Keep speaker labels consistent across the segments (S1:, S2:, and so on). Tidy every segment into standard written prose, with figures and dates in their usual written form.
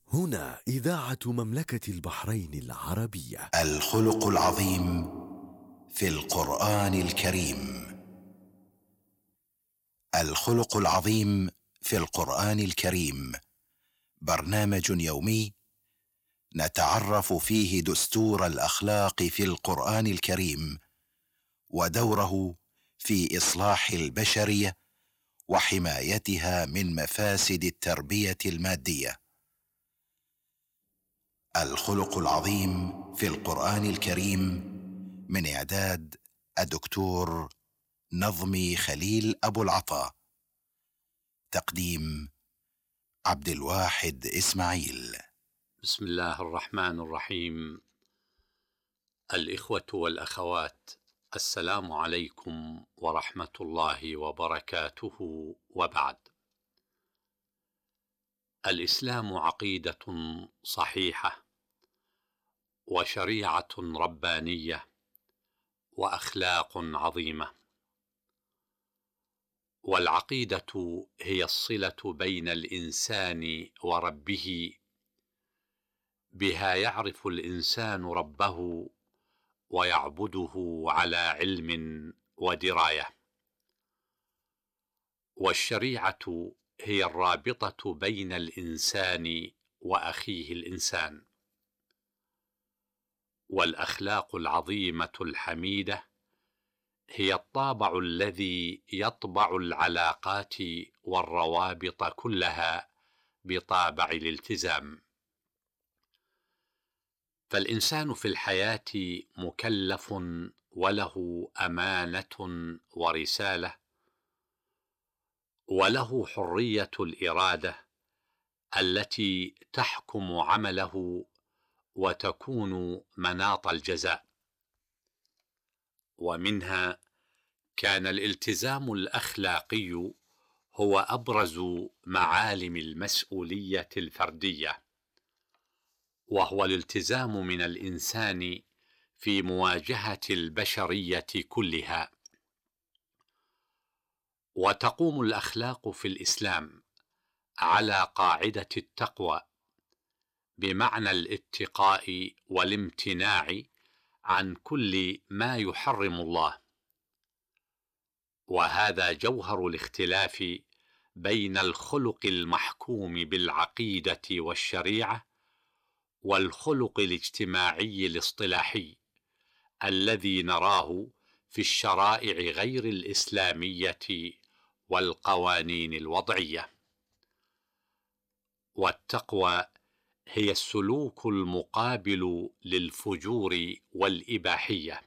S1: هنا إذاعة مملكة البحرين العربية.
S2: الخلق العظيم في القرآن الكريم. الخلق العظيم في القرآن الكريم برنامج يومي نتعرف فيه دستور الأخلاق في القرآن الكريم ودوره في إصلاح البشرية وحمايتها من مفاسد التربية المادية. الخلق العظيم في القرآن الكريم من إعداد الدكتور نظمي خليل أبو العطا، تقديم عبد الواحد إسماعيل.
S3: بسم الله الرحمن الرحيم. الإخوة والأخوات، السلام عليكم ورحمة الله وبركاته، وبعد. الإسلام عقيدة صحيحة وشريعة ربانية وأخلاق عظيمة، والعقيدة هي الصلة بين الإنسان وربه، بها يعرف الإنسان ربه ويعبده على علم ودراية. والشريعة هي الرابطة بين الإنسان وأخيه الإنسان. والأخلاق العظيمة الحميدة هي الطابع الذي يطبع العلاقات والروابط كلها بطابع الالتزام. فالإنسان في الحياة مكلف وله أمانة ورسالة، وله حرية الإرادة التي تحكم عمله وتكون مناط الجزاء. ومنها كان الالتزام الأخلاقي هو أبرز معالم المسؤولية الفردية، وهو الالتزام من الإنسان في مواجهة البشرية كلها. وتقوم الأخلاق في الإسلام على قاعدة التقوى، بمعنى الاتقاء والامتناع عن كل ما يحرم الله. وهذا جوهر الاختلاف بين الخلق المحكوم بالعقيدة والشريعة والخلق الاجتماعي الاصطلاحي الذي نراه في الشرائع غير الإسلامية والقوانين الوضعية. والتقوى هي السلوك المقابل للفجور والإباحية.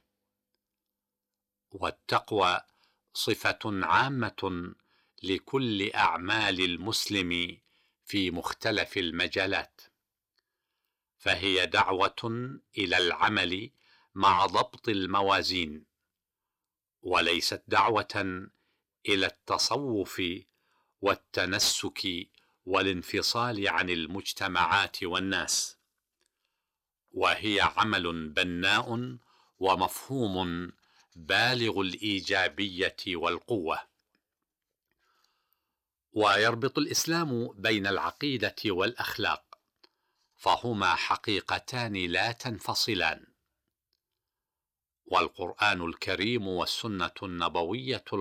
S3: والتقوى صفة عامة لكل أعمال المسلم في مختلف المجالات، فهي دعوة إلى العمل مع ضبط الموازين، وليست دعوة إلى التصوف والتنسك والانفصال عن المجتمعات والناس. وهي عمل بناء ومفهوم بالغ الإيجابية والقوة. ويربط الإسلام بين العقيدة والأخلاق، فهما حقيقتان لا تنفصلان. والقرآن الكريم والسنة النبوية